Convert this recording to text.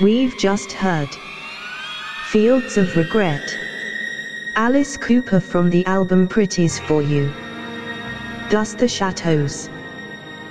We've just heard Fields of Regret, Alice Cooper from the album Pretties for You, Dust the Shadows.